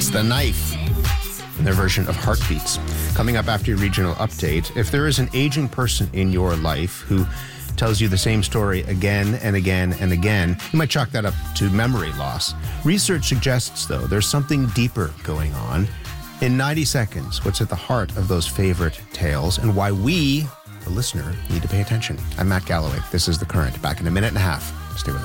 That's The Knife in their version of Heartbeats. Coming up after your regional update, if there is an aging person in your life who tells you the same story again and again and again, you might chalk that up to memory loss. Research suggests, though, there's something deeper going on. In 90 seconds, what's at the heart of those favorite tales and why we, the listener, need to pay attention. I'm Matt Galloway. This is The Current. Back in a minute and a half. Stay with us.